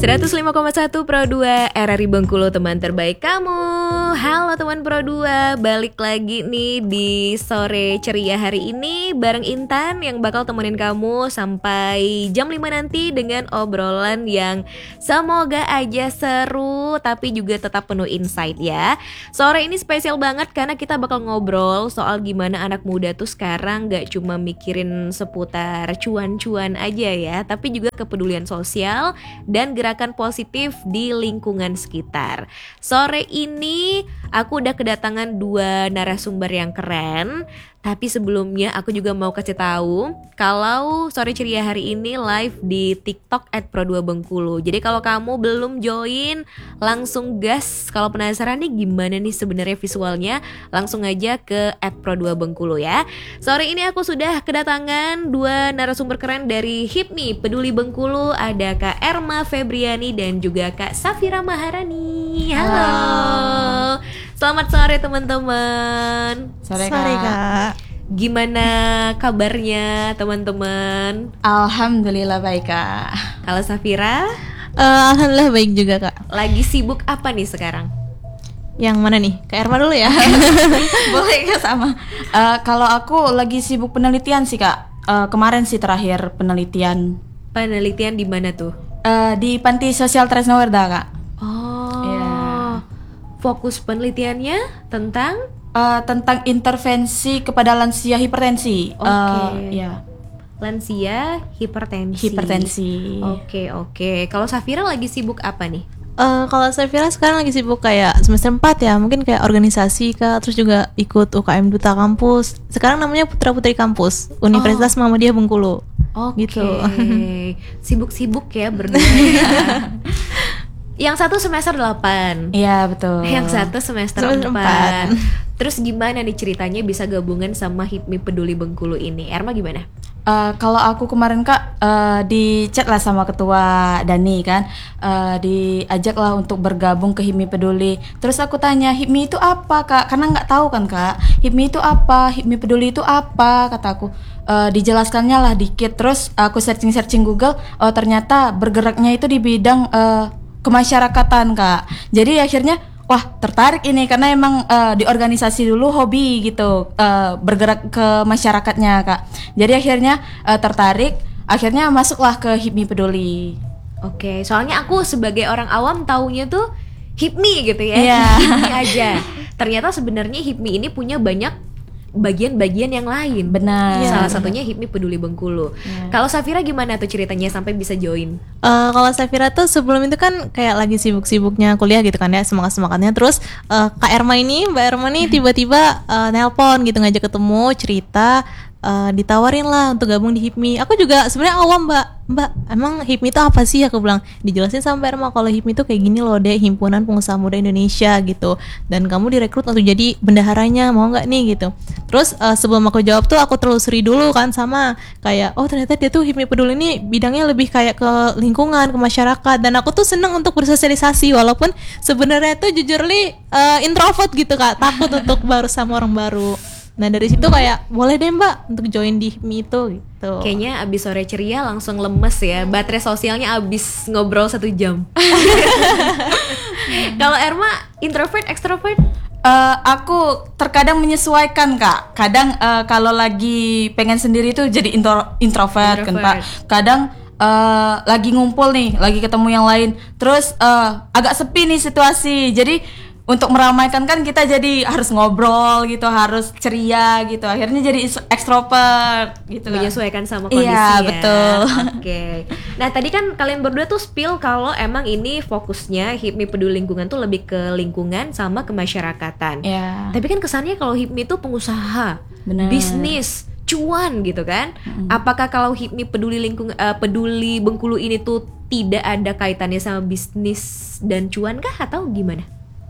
105,1 Pro 2 RRI Bengkulu, teman terbaik kamu. Halo teman Pro 2, balik lagi nih di sore ceria hari ini bareng Intan yang bakal temenin kamu sampai jam 5 nanti dengan obrolan yang semoga aja seru tapi juga tetap penuh insight ya. Sore ini spesial banget karena kita bakal ngobrol soal gimana anak muda tuh sekarang gak cuma mikirin seputar cuan-cuan aja ya, tapi juga kepedulian sosial dan gerakan positif di lingkungan sekitar. Sore ini aku udah kedatangan 2 narasumber yang keren. Tapi sebelumnya aku juga mau kasih tahu kalau sore ceria hari ini live di TikTok @pro2bengkulu. Jadi kalau kamu belum join, langsung gas. Kalau penasaran nih gimana nih sebenarnya visualnya, langsung aja ke @pro2bengkulu ya. Sore ini aku sudah kedatangan 2 narasumber keren dari HIPMI Peduli Bengkulu. Ada Kak Erma Febriani dan juga Kak Safira Maharani. Halo. Selamat sore teman-teman. Sore Kak. Gimana kabarnya teman-teman? Alhamdulillah baik Kak. Kalau Safira? Alhamdulillah baik juga Kak. Lagi sibuk apa nih sekarang? Yang mana nih? Kak Erma dulu ya. Boleh Kak sama. Kalau aku lagi sibuk penelitian sih Kak. Kemarin sih terakhir penelitian. Penelitian di mana tuh? Di Panti Sosial Tresnawerda Kak. Oh. Ya. Fokus penelitiannya tentang intervensi kepada lansia hipertensi. Oke. Ya. Lansia hipertensi. Oke. Kalau Safira lagi sibuk apa nih? Kalau Safira sekarang lagi sibuk kayak semester 4 ya, mungkin kayak organisasi Kak, terus juga ikut UKM Duta Kampus. Sekarang namanya Putra Putri Kampus, Universitas Muhammadiyah Bengkulu. Oke. Gitu. Sibuk-sibuk ya berdua ya. Yang satu semester 8. Iya betul. Yang satu semester 4. Terus gimana nih ceritanya bisa gabungan sama HIPMI Peduli Bengkulu ini? Erma gimana? Kalau aku kemarin Kak di chat lah sama ketua Dani kan, diajak lah untuk bergabung ke HIPMI Peduli. Terus aku tanya HIPMI itu apa Kak? Karena nggak tahu kan Kak, HIPMI itu apa, HIPMI Peduli itu apa, kataku. Dijelaskannya lah dikit. Terus aku searching Google, oh ternyata bergeraknya itu di bidang kemasyarakatan Kak. Jadi akhirnya wah tertarik ini karena emang di organisasi dulu hobi gitu, bergerak ke masyarakatnya Kak. Jadi akhirnya tertarik, akhirnya masuklah ke HIPMI Peduli. Oke, soalnya aku sebagai orang awam taunya tuh HIPMI gitu ya. Yeah. HIPMI aja. Ternyata sebenarnya HIPMI ini punya banyak bagian-bagian yang lain. Benar. Salah satunya HIPMI Peduli Bengkulu. Kalau Safira gimana tuh ceritanya sampai bisa join? Kalau Safira tuh sebelum itu kan kayak lagi sibuk-sibuknya kuliah gitu kan ya, semangat-semangatnya. Terus Mbak Erma nih tiba-tiba nelpon gitu, ngajak ketemu, cerita, ditawarin lah untuk gabung di HIPMI. Aku juga sebenarnya awam Mbak, emang HIPMI itu apa sih? Aku bilang, dijelasin sama Erma kalau HIPMI itu kayak gini loh deh, Himpunan Pengusaha Muda Indonesia gitu. Dan kamu direkrut untuk jadi bendaharanya, mau nggak nih gitu. Terus sebelum aku jawab tuh aku telusuri dulu kan sama kayak, oh ternyata dia tuh HIPMI Peduli ini bidangnya lebih kayak ke lingkungan, ke masyarakat. Dan aku tuh seneng untuk bersosialisasi walaupun sebenarnya tuh jujurly introvert gitu Kak, takut untuk baru sama orang baru. Nah dari situ kayak boleh deh Mbak untuk join di HIPMI itu gitu. Kayaknya abis sore ceria langsung lemes ya, baterai sosialnya abis ngobrol 1 jam. Kalau Erma introvert, extrovert? Aku terkadang menyesuaikan Kak. Kadang kalau lagi pengen sendiri tuh jadi introvert kan Pak. Kadang lagi ngumpul nih, lagi ketemu yang lain, terus agak sepi nih situasi. Jadi untuk meramaikan kan kita jadi harus ngobrol gitu, harus ceria gitu. Akhirnya jadi ekstrovert gitu. Menyesuaikan sama kondisi. Iya, ya. betul. Oke. Nah, tadi kan kalian berdua tuh spill kalau emang ini fokusnya HIPMI Peduli Lingkungan tuh lebih ke lingkungan sama kemasyarakatan. Iya. Tapi kan kesannya kalau HIPMI itu pengusaha, Bener. bisnis, cuan gitu kan. Apakah kalau HIPMI Peduli Bengkulu ini tuh tidak ada kaitannya sama bisnis dan cuan kah atau gimana?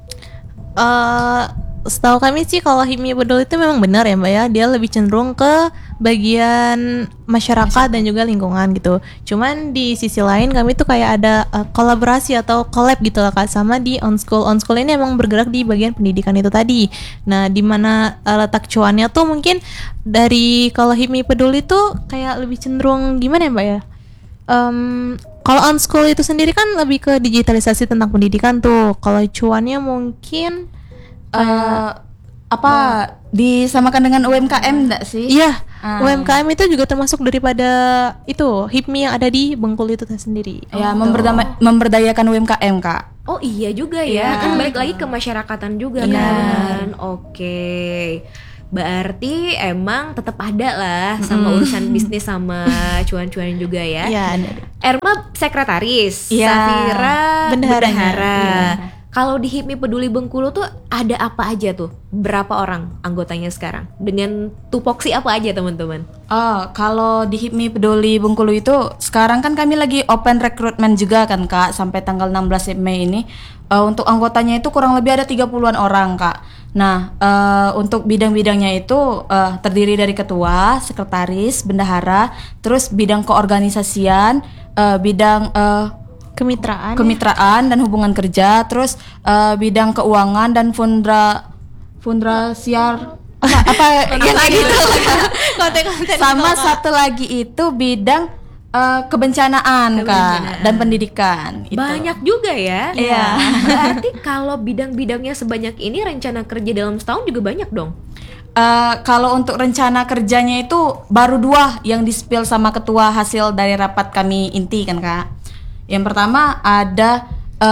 Setahu kami sih kalau HIPMI Peduli itu memang benar ya Mbak ya, dia lebih cenderung ke bagian masyarakat dan juga lingkungan gitu. Cuman di sisi lain kami tuh kayak ada kolaborasi atau collab gitu lah Kak, sama di On School ini emang bergerak di bagian pendidikan itu tadi. Nah di mana letak cuannya tuh mungkin dari kalau HIPMI Peduli tuh kayak lebih cenderung gimana ya Mbak ya, Kalau Unschool itu sendiri kan lebih ke digitalisasi tentang pendidikan tuh. Kalau cuannya mungkin apa disamakan dengan UMKM enggak sih? iya, UMKM itu juga termasuk daripada itu HIPMI yang ada di Bengkulu itu sendiri. Ya, memberdayakan UMKM, Kak. Oh iya juga ya, kan balik lagi ke masyarakatan juga kan. Oke. Berarti emang tetap ada lah sama urusan bisnis sama cuan-cuan juga ya. Iya. Erma sekretaris, Iya. Safira Bendahara. bendahara. Kalau di HIPMI Peduli Bengkulu tuh ada apa aja tuh? Berapa orang anggotanya sekarang? Dengan tupoksi apa aja teman-teman? Oh, kalau di HIPMI Peduli Bengkulu itu sekarang kan kami lagi open recruitment juga kan, Kak, sampai tanggal 16 Mei ini. Untuk anggotanya itu kurang lebih ada 30-an orang, Kak. Nah, untuk bidang-bidangnya itu terdiri dari ketua, sekretaris, bendahara, terus bidang keorganisasian, bidang kemitraan dan hubungan kerja, terus bidang keuangan dan fundrasiar apa yang kayak gitu. Konten-konten Sama gitu, Kak. satu lagi itu bidang kebencanaan, Kak, dan pendidikan. Itu. Banyak juga ya. Iya. Berarti kalau bidang-bidangnya sebanyak ini rencana kerja dalam setahun juga banyak dong. Kalau untuk rencana kerjanya itu baru 2 yang di-spill sama ketua hasil dari rapat kami inti kan, Kak. Yang pertama ada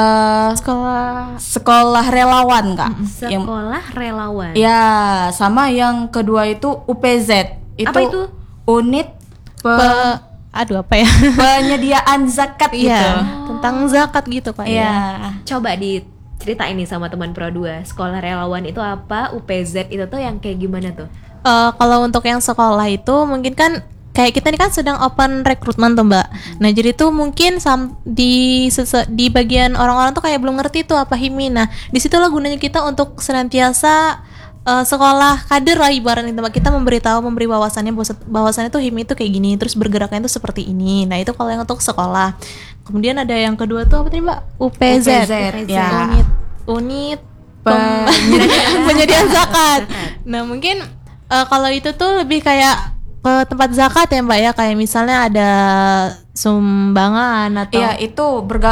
sekolah relawan, Kak. Sekolah relawan. Ya, sama yang kedua itu UPZ. Apa itu? Unit Aduh apa ya? penyediaan zakat gitu. Iya, tentang zakat gitu Pak. Iya. Coba diceritain nih sama teman Pro 2. Sekolah relawan itu apa? UPZ itu tuh yang kayak gimana tuh? Kalau untuk yang sekolah itu mungkin kan kayak kita ini kan sedang open rekrutmen tuh Mbak. Nah jadi tuh mungkin di bagian orang-orang tuh kayak belum ngerti tuh apa HIMI. Nah disitulah gunanya kita untuk senantiasa sekolah kader lah ibaratnya Mbak. Kita memberi bahwasannya tuh HIMI itu kayak gini, terus bergeraknya tuh seperti ini. Nah itu kalau yang untuk sekolah. Kemudian ada yang kedua tuh apa tadi Mbak? UPZ. ya. Unit penyediaan zakat. Nah mungkin kalau itu tuh lebih kayak ke tempat zakat ya Mbak ya, kayak misalnya ada sumbangan atau Iya, itu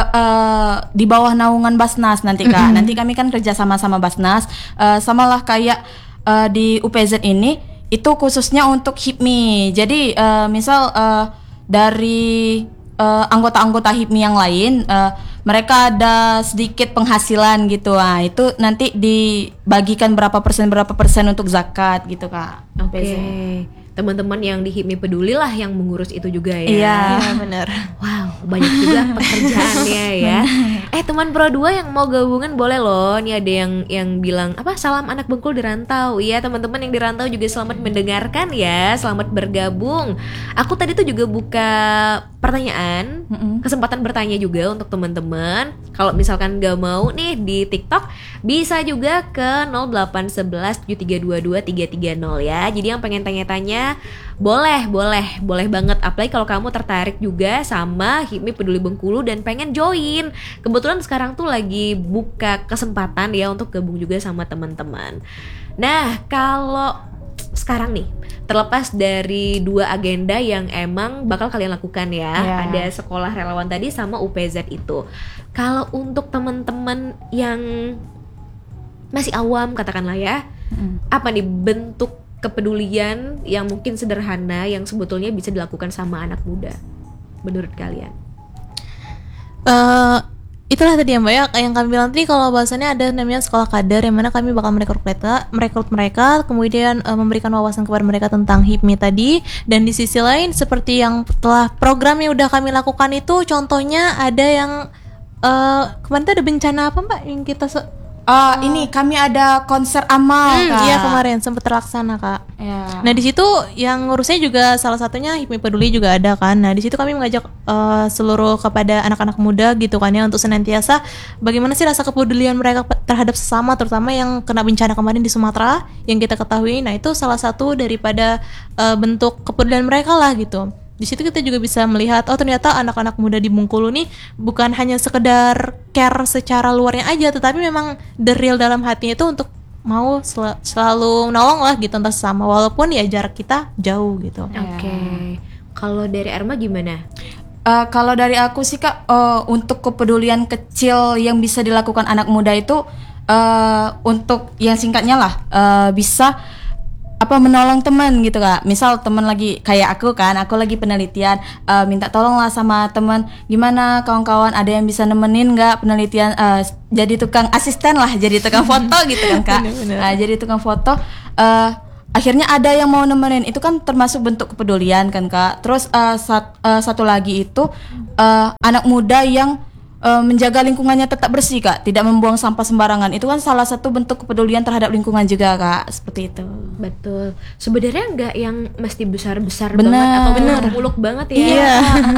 di bawah naungan Basnas nanti, Kak. Nanti kami kan kerja sama Basnas, samalah kayak di UPZ ini itu khususnya untuk HIPMI. Jadi misal dari anggota-anggota HIPMI yang lain, mereka ada sedikit penghasilan gitu. Nah, itu nanti dibagikan berapa persen untuk zakat gitu, Kak. Oke. Teman-teman yang di HIPMI Peduli lah yang mengurus itu juga ya. Iya. benar. Wow, banyak juga pekerjaannya ya. Teman Pro 2 yang mau gabungan boleh loh. Nih ada yang bilang apa? Salam anak Bengkulu di rantau. Iya, teman-teman yang di rantau juga selamat mendengarkan ya. Selamat bergabung. Aku tadi tuh juga buka pertanyaan, kesempatan bertanya juga untuk teman-teman. Kalau misalkan gak mau nih di TikTok, bisa juga ke 0811 7322 330 ya. Jadi yang pengen tanya-tanya boleh banget. Apalagi kalau kamu tertarik juga sama HIPMI Peduli Bengkulu dan pengen join. Kebetulan sekarang tuh lagi buka kesempatan ya untuk gabung juga sama teman-teman. Nah, kalau sekarang nih, terlepas dari 2 agenda yang emang bakal kalian lakukan ya, ada sekolah relawan tadi sama UPZ itu. Kalau untuk teman-teman yang masih awam katakanlah ya, apa nih bentuk kepedulian yang mungkin sederhana yang sebetulnya bisa dilakukan sama anak muda menurut kalian? Itulah tadi ya Mbak ya, yang kami bilang tadi kalau bahasanya ada namanya sekolah kader, yang mana kami bakal merekrut mereka, kemudian memberikan wawasan kepada mereka tentang HIPMI tadi. Dan di sisi lain seperti yang telah program yang udah kami lakukan itu, contohnya ada yang kemarin tuh ada bencana apa Mbak yang kita Ini kami ada konser amal, Kak. Iya kemarin sempat terlaksana Kak. Ya. Nah di situ yang ngurusnya juga salah satunya HIPMI Peduli juga ada kan. Nah di situ kami mengajak seluruh kepada anak-anak muda gitu kan ya, untuk senantiasa bagaimana sih rasa kepedulian mereka terhadap sesama, terutama yang kena bencana kemarin di Sumatera yang kita ketahui. Nah itu salah satu daripada bentuk kepedulian mereka lah gitu. Di situ kita juga bisa melihat, oh ternyata anak-anak muda di Bengkulu nih bukan hanya sekedar care secara luarnya aja, tetapi memang the real dalam hatinya itu untuk mau selalu menolong lah gitu entah sesama, walaupun ya jarak kita jauh gitu. Oke. Kalau dari Erma gimana? Kalau dari aku sih Kak, untuk kepedulian kecil yang bisa dilakukan anak muda itu, untuk yang singkatnya lah, bisa menolong teman gitu Kak. Misal teman lagi kayak aku kan, aku lagi penelitian, minta tolong lah sama teman, gimana kawan-kawan ada yang bisa nemenin nggak penelitian, jadi tukang asisten lah, jadi tukang foto gitu kan Kak. Bener-bener. Jadi tukang foto, akhirnya ada yang mau nemenin, itu kan termasuk bentuk kepedulian kan Kak. Terus satu lagi itu, anak muda yang menjaga lingkungannya tetap bersih Kak, tidak membuang sampah sembarangan. Itu kan salah satu bentuk kepedulian terhadap lingkungan juga Kak, seperti itu. Betul. Sebenarnya nggak yang mesti besar-besar Bener. banget atau muluk-muluk banget ya. Iya.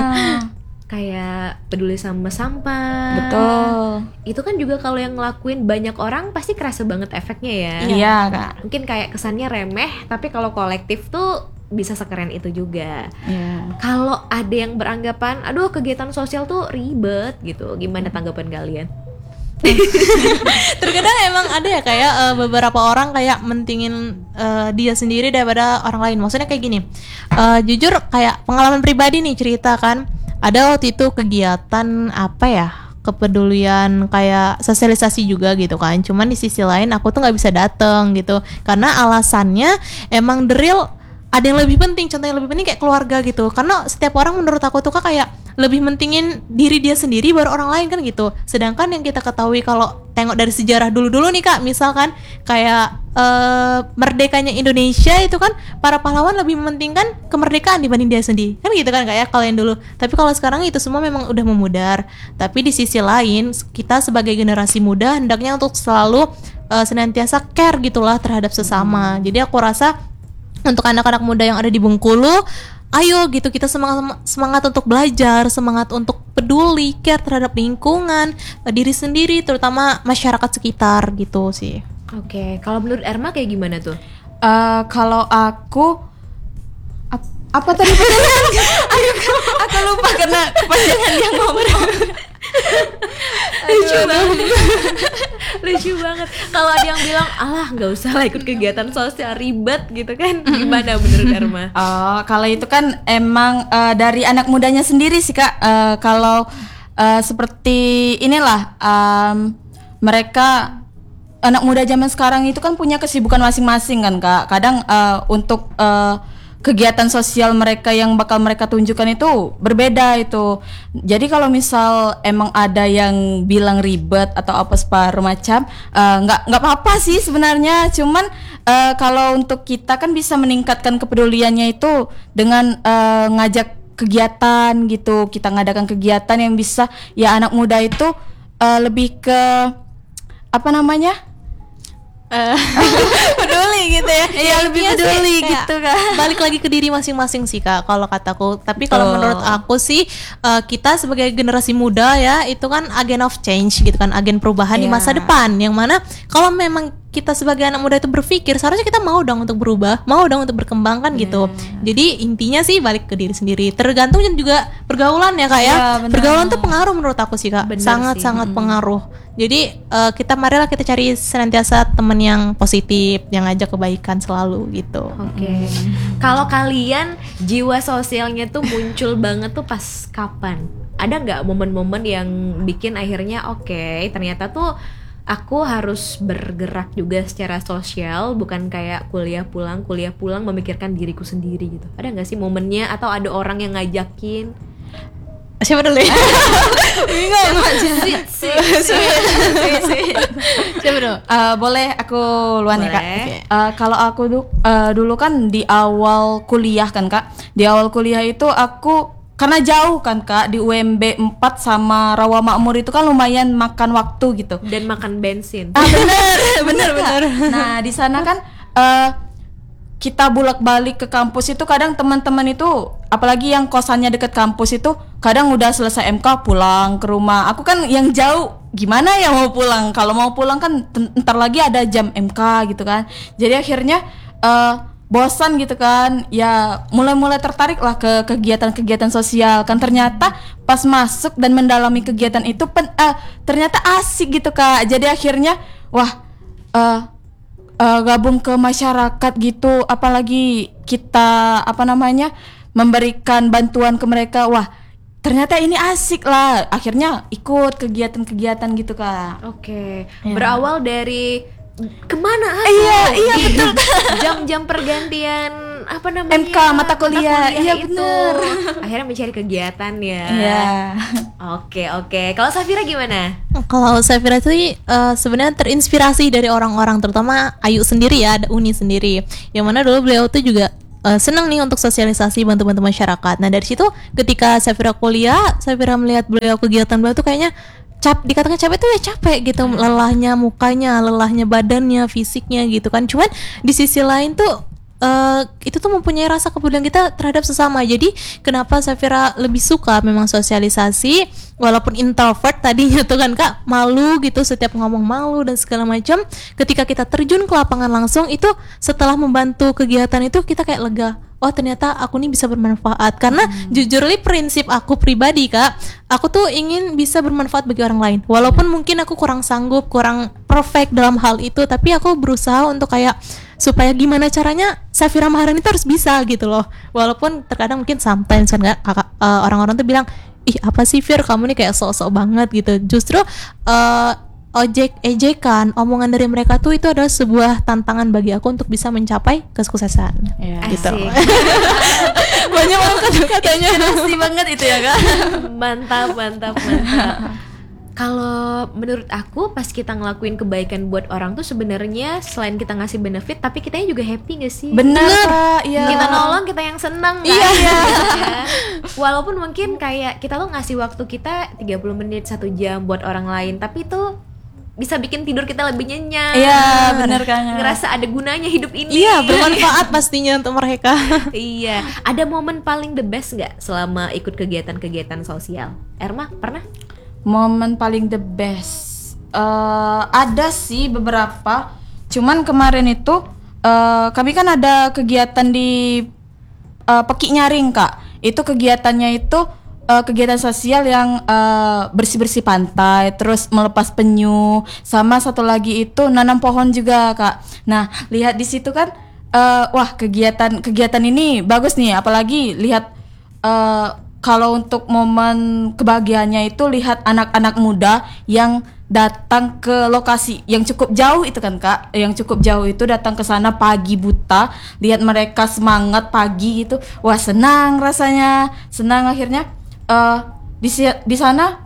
Kayak peduli sama sampah. Betul. Itu kan juga kalau yang ngelakuin banyak orang pasti kerasa banget efeknya ya. Iya Kak. Mungkin kayak kesannya remeh, tapi kalau kolektif tuh bisa sekeren itu juga. Iya. Kalau ada yang beranggapan, aduh kegiatan sosial tuh ribet gitu, gimana tanggapan kalian? Terkadang emang ada ya kayak beberapa orang kayak mentingin dia sendiri daripada orang lain. Maksudnya kayak gini, jujur kayak pengalaman pribadi nih cerita kan. Ada waktu itu kegiatan apa ya, kepedulian kayak sosialisasi juga gitu kan. Cuman di sisi lain aku tuh nggak bisa dateng gitu karena alasannya emang the real ada yang lebih penting. Contoh yang lebih penting kayak keluarga gitu. Karena setiap orang menurut aku tuh Kak kayak lebih mentingin diri dia sendiri baru orang lain kan gitu. Sedangkan yang kita ketahui kalau tengok dari sejarah dulu-dulu nih Kak, misalkan kayak merdekanya Indonesia itu kan para pahlawan lebih mementingkan kemerdekaan dibanding dia sendiri. Kan gitu kan kayak kalau yang dulu. Tapi kalau sekarang itu semua memang udah memudar. Tapi di sisi lain kita sebagai generasi muda hendaknya untuk selalu senantiasa care gitulah terhadap sesama. Jadi aku rasa untuk anak-anak muda yang ada di Bengkulu, ayo gitu kita semangat untuk belajar, semangat untuk peduli, care terhadap lingkungan, diri sendiri, terutama masyarakat sekitar gitu sih. Oke, kalau menurut Erma kayak gimana tuh? Kalau aku apa tadi pertanyaannya? Aku lupa karena kepanjangan dia ngomong. Lucu banget. Kalau ada yang bilang, alah nggak usah lah ikut kegiatan sosial ribet gitu kan? Gimana menurut Erma? Kalau itu kan emang dari anak mudanya sendiri sih Kak. Kalau seperti inilah, mereka anak muda zaman sekarang itu kan punya kesibukan masing-masing kan Kak. Kadang untuk kegiatan sosial mereka yang bakal mereka tunjukkan itu berbeda itu. Jadi kalau misal emang ada yang bilang ribet atau apa separuh macam, nggak apa-apa sih sebenarnya. Cuman kalau untuk kita kan bisa meningkatkan kepeduliannya itu dengan ngajak kegiatan gitu. Kita ngadakan kegiatan yang bisa ya anak muda itu lebih ke apa namanya? Peduli gitu ya. Iya, lebih peduli sih, gitu kan. Balik lagi ke diri masing-masing sih Kak kalau kataku. Tapi kalau menurut aku sih kita sebagai generasi muda ya itu kan agen of change gitu kan, agen perubahan di masa depan. Yang mana kalau memang kita sebagai anak muda itu berpikir seharusnya kita mau dong untuk berubah, mau dong untuk berkembang kan gitu. Jadi intinya sih balik ke diri sendiri. Tergantung juga pergaulan ya Kak ya. Pergaulan tuh pengaruh menurut aku sih Kak. Sangat-sangat pengaruh. Jadi marilah kita cari senantiasa teman yang positif, yang ngajak kebaikan selalu gitu. Oke. Kalau kalian jiwa sosialnya tuh muncul banget tuh pas kapan? Ada nggak momen-momen yang bikin akhirnya oke, ternyata tuh aku harus bergerak juga secara sosial, bukan kayak kuliah pulang memikirkan diriku sendiri gitu. Ada nggak sih momennya atau ada orang yang ngajakin? Siapa dulu ya? Bingung. Siapa dulu? Boleh aku luan ya Kak? Boleh. Kalau aku dulu kan di awal kuliah kan Kak. Di awal kuliah itu aku karena jauh kan Kak, di UMB 4 sama Rawa Makmur itu kan lumayan makan waktu gitu. Dan makan bensin. Bener. Nah di sana kan kita bolak-balik ke kampus itu kadang teman-teman itu apalagi yang kosannya dekat kampus itu kadang udah selesai MK pulang ke rumah. Aku kan yang jauh gimana ya mau pulang? Kalau mau pulang kan ntar lagi ada jam MK gitu kan. Jadi akhirnya bosan gitu kan, ya mulai tertarik lah ke kegiatan-kegiatan sosial kan. Ternyata pas masuk dan mendalami kegiatan itu ternyata asik gitu Kak. Jadi akhirnya gabung ke masyarakat gitu, apalagi kita memberikan bantuan ke mereka, ternyata ini asik lah, akhirnya ikut kegiatan-kegiatan gitu Kak. Oke, Ya. berawal dari kemana aku? Iya betul. Jam-jam pergantian apa namanya? MK, mata kuliah. Iya, itu. bener. Akhirnya mencari kegiatan ya. Iya. Oke. Kalau Safira gimana? Kalau Safira sih sebenarnya terinspirasi dari orang-orang, terutama Ayu sendiri ya, ada Uni sendiri. Yang mana dulu beliau tuh juga senang nih untuk sosialisasi, bantu-bantu masyarakat. Nah dari situ ketika Safira kuliah, Safira melihat beliau kegiatan beliau tuh kayaknya dikatakan capek tuh ya capek gitu, lelahnya mukanya, lelahnya badannya, fisiknya gitu kan. Cuman di sisi lain tuh itu tuh mempunyai rasa kepedulian kita terhadap sesama. Jadi kenapa Safira lebih suka memang sosialisasi, walaupun introvert tadinya tuh kan Kak, malu gitu, setiap ngomong malu dan segala macam. Ketika kita terjun ke lapangan langsung itu, setelah membantu kegiatan itu kita kayak lega. Oh ternyata aku nih bisa bermanfaat. Karena jujur li prinsip aku pribadi Kak, aku tuh ingin bisa bermanfaat bagi orang lain. Walaupun mungkin aku kurang sanggup, kurang perfect dalam hal itu, tapi aku berusaha untuk kayak supaya gimana caranya Safira Maharani itu harus bisa gitu loh. Walaupun terkadang mungkin sometimes kan orang-orang tuh bilang, ih apa sih Fir, kamu nih kayak sok-sok banget gitu. Justru ejekan, omongan dari mereka tuh itu adalah sebuah tantangan bagi aku untuk bisa mencapai kesuksesan. Iya. Gitu. Asik. Banyak banget kata-katanya. Inspirasi banget itu ya Kak. Mantap. Kalau menurut aku pas kita ngelakuin kebaikan buat orang tuh sebenarnya selain kita ngasih benefit, tapi kitanya juga happy gak sih? Bener Kak, iya. Kita nolong, kita yang senang kan? Iya. Ya. Walaupun mungkin kayak kita tuh ngasih waktu kita 30 menit, 1 jam buat orang lain, tapi itu bisa bikin tidur kita lebih nyenyak. Iya, bener Kak. Ngerasa ada gunanya hidup ini. Iya, bermanfaat pastinya untuk mereka. Iya. Ada momen paling the best gak selama ikut kegiatan-kegiatan sosial? Erma, pernah? Momen paling the best ada sih beberapa. Cuman kemarin itu kami kan ada kegiatan di Peki Nyaring Kak. Itu kegiatannya itu kegiatan sosial yang bersih-bersih pantai, terus melepas penyu, sama satu lagi itu nanam pohon juga Kak. Nah lihat di situ kan, wah kegiatan ini bagus nih. Apalagi lihat kalau untuk momen kebahagiaannya itu lihat anak-anak muda yang datang ke lokasi yang cukup jauh itu kan Kak, yang cukup jauh itu datang ke sana pagi buta, lihat mereka semangat pagi gitu, wah senang rasanya, senang akhirnya di sana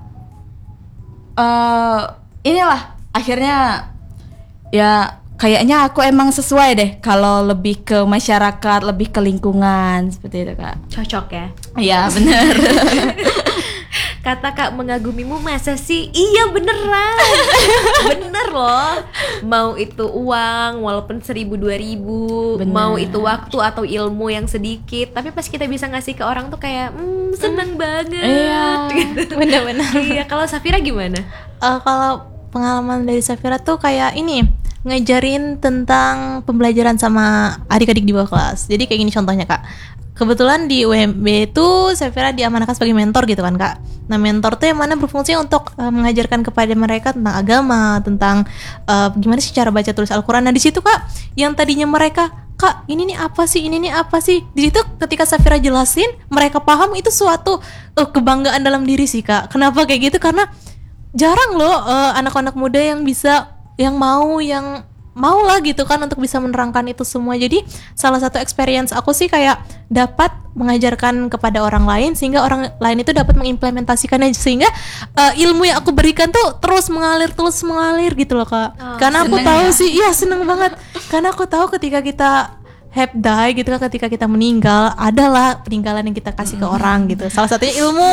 inilah akhirnya ya kayaknya aku emang sesuai deh kalau lebih ke masyarakat, lebih ke lingkungan seperti itu Kak. Cocok ya? Iya bener. Kata Kak mengagumimu masa sih? Iya beneran. Bener loh. Mau itu uang walaupun 1.000-2.000, Bener. mau itu waktu atau ilmu yang sedikit, tapi pas kita bisa ngasih ke orang tuh kayak seneng banget. Iya. Gitu. Benar-benar. Iya. Kalau Safira gimana? Kalau pengalaman dari Safira tuh kayak ini, ngajarin tentang pembelajaran sama adik-adik di bawah kelas. Jadi kayak gini contohnya Kak. Kebetulan di UMB itu Safira diamanahkan sebagai mentor gitu kan Kak. Nah mentor tuh yang mana berfungsi untuk mengajarkan kepada mereka tentang agama, tentang gimana sih cara baca tulis Al-Quran. Nah di situ Kak, yang tadinya mereka, Kak ini nih apa sih, ini nih apa sih, di situ ketika Safira jelasin, mereka paham, itu suatu kebanggaan dalam diri sih Kak. Kenapa kayak gitu? Karena jarang loh anak-anak muda yang bisa, yang mau lah gitu kan untuk bisa menerangkan itu semua. Jadi salah satu experience aku sih kayak dapat mengajarkan kepada orang lain sehingga orang lain itu dapat mengimplementasikannya, sehingga ilmu yang aku berikan tuh terus mengalir gitu loh Kak. Karena aku tahu sih, iya seneng banget. Karena aku tahu ketika kita have die gitu kan, ketika kita meninggal, adalah peninggalan yang kita kasih ke orang gitu. Salah satunya ilmu.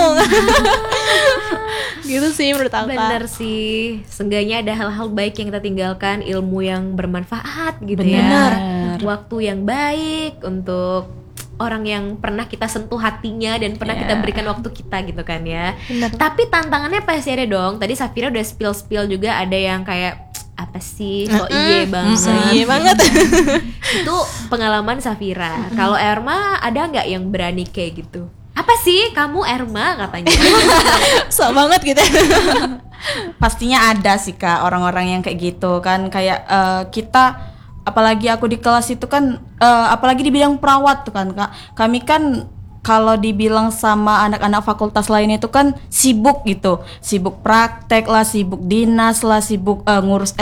Gitu sih menurut aku. Bener sih. Seenggaknya ada hal-hal baik yang kita tinggalkan, ilmu yang bermanfaat gitu Bener. ya. Waktu yang baik untuk orang yang pernah kita sentuh hatinya dan pernah kita berikan waktu kita gitu kan ya. Bener. Tapi tantangannya pasti ada dong. Tadi Safira udah spill juga, ada yang kayak apa sih, so iye banget. Iya banget. Itu pengalaman Safira. Kalau Erma ada nggak yang berani kayak gitu? Apa sih kamu Erma katanya? Sok banget gitu. Pastinya ada sih Kak orang-orang yang kayak gitu kan, kayak kita, apalagi aku di kelas itu kan apalagi di bidang perawat tuh kan Kak, kami kan kalau dibilang sama anak-anak fakultas lain itu kan sibuk gitu, sibuk praktek lah, sibuk dinas lah, sibuk ngurus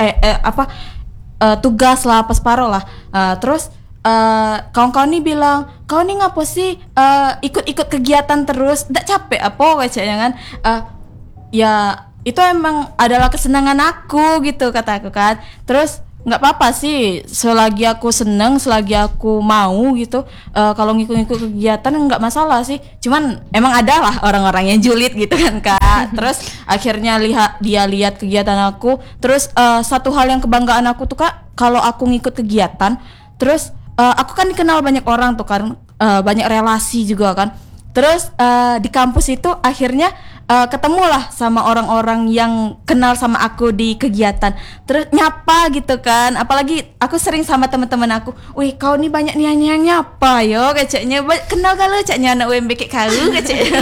tugas lah, apa separuh lah. Terus kawan-kawan nih bilang, kau nih ngapa sih ikut-ikut kegiatan terus, nggak capek apa kayaknya kan? Ya itu emang adalah kesenangan aku gitu, kata aku kan. Terus nggak apa-apa sih, selagi aku seneng, selagi aku mau gitu. Kalau ngikut-ngikut kegiatan nggak masalah sih. Cuman emang ada lah orang-orang yang julid gitu kan kak. Terus akhirnya dia lihat kegiatan aku. Terus satu hal yang kebanggaan aku tuh kak, kalau aku ngikut kegiatan, terus aku kan dikenal banyak orang tuh kan, banyak relasi juga kan. Terus di kampus itu akhirnya ketemulah sama orang-orang yang kenal sama aku di kegiatan. Terus nyapa gitu kan. Apalagi aku sering sama teman-teman aku, "Wih, kau nih banyak nih yang nyapa yo," kacanya. "Kenal kalau caknya anak UMB kayak kau," kacanya.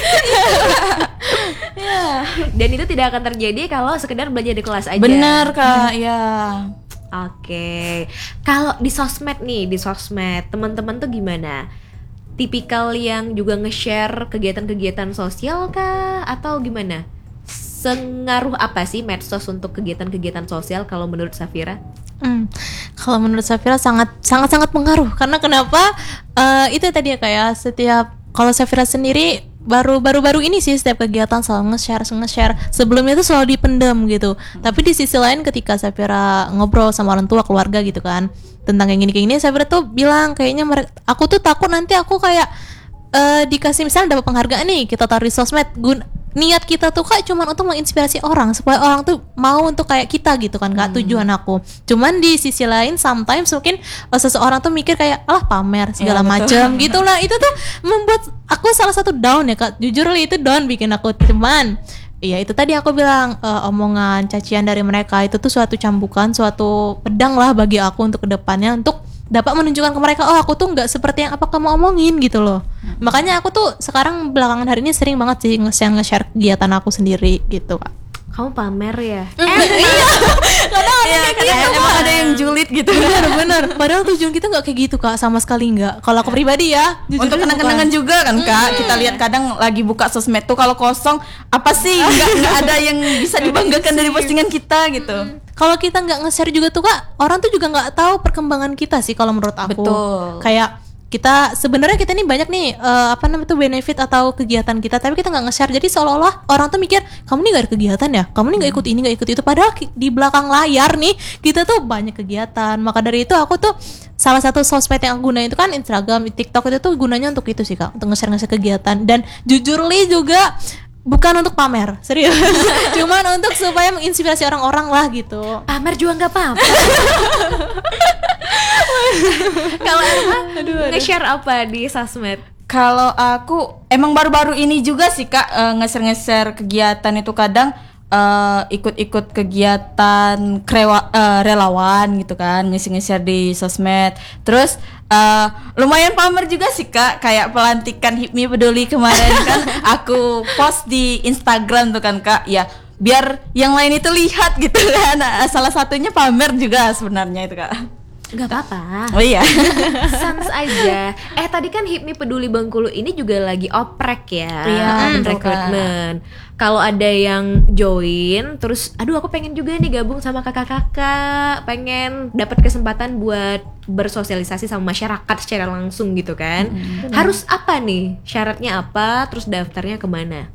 Ya. Dan itu tidak akan terjadi kalau sekedar belajar di kelas aja. Bener kak, ya. Oke. Kalau di sosmed nih, teman-teman tuh gimana? Tipikal yang juga nge-share kegiatan-kegiatan sosial kah? Atau gimana? Sengaruh apa sih medsos untuk kegiatan-kegiatan sosial kalau menurut Safira? Kalau menurut Safira sangat pengaruh. Karena kenapa? Itu tadi ya kayak setiap, kalau Safira sendiri baru ini sih setiap kegiatan selalu nge-share. Sebelumnya itu selalu dipendam gitu. Tapi di sisi lain ketika Safira ngobrol sama orang tua, keluarga gitu kan, tentang kayak gini, Safira tuh bilang kayaknya aku tuh takut nanti aku kayak dikasih misalnya dapat penghargaan nih, kita taruh di sosmed, niat kita tuh kak cuma untuk menginspirasi orang supaya orang tuh mau untuk kayak kita gitu kan kak, tujuan aku. Cuman di sisi lain sometimes mungkin seseorang tuh mikir kayak alah pamer segala macam gitulah. Itu tuh membuat aku salah satu down ya kak, jujur itu down bikin aku. Cuman iya itu tadi aku bilang, omongan cacian dari mereka itu tuh suatu cambukan, suatu pedang lah bagi aku untuk kedepannya, untuk dapat menunjukkan ke mereka, oh aku tuh nggak seperti yang apa kamu omongin gitu loh. Makanya aku tuh sekarang belakangan hari ini sering banget sih nge-share kegiatan aku sendiri gitu kak. Kamu pamer ya? Iya, emang ada yang julid gitu. Bener. Padahal tujuan kita nggak kayak gitu kak, sama sekali nggak. Kalau aku pribadi ya, untuk kenang-kenangan juga kan kak. Kita lihat kadang lagi buka sosmed tuh kalau kosong, apa sih nggak ada yang bisa dibanggakan dari postingan kita gitu. Kalau kita nggak nge-share juga tuh kak, orang tuh juga nggak tahu perkembangan kita sih kalau menurut aku. Betul. Kayak kita sebenarnya kita nih banyak nih benefit atau kegiatan kita, tapi kita nggak nge-share. Jadi seolah-olah orang tuh mikir kamu nih nggak ada kegiatan ya, kamu nih nggak ikut ini nggak ikut itu. Padahal di belakang layar nih kita tuh banyak kegiatan. Maka dari itu aku tuh salah satu sosmed yang aku gunain itu kan Instagram, TikTok, itu tuh gunanya untuk itu sih kak, untuk nge-share kegiatan. Dan jujur li juga bukan untuk pamer, serius. Cuman untuk supaya menginspirasi orang-orang lah gitu. Pamer juga nggak apa-apa. Kalau nge-share apa di sosmed? Kalau aku emang baru-baru ini juga sih kak, nge-share kegiatan itu kadang ikut-ikut kegiatan relawan gitu kan, nge-share di sosmed. Terus lumayan pamer juga sih kak, kayak pelantikan HIPMI Peduli kemarin kan aku post di Instagram tuh kan kak, ya biar yang lain itu lihat gitu kan. Salah satunya pamer juga sebenarnya itu kak. Gak apa-apa. Oh iya. Sans aja. Tadi kan HIPMI Peduli Bengkulu ini juga lagi oprek ya. Iya, rekrutmen. Kalau ada yang join, terus aduh aku pengen juga nih gabung sama kakak-kakak, pengen dapat kesempatan buat bersosialisasi sama masyarakat secara langsung gitu kan. Harus apa nih? Syaratnya apa? Terus daftarnya kemana?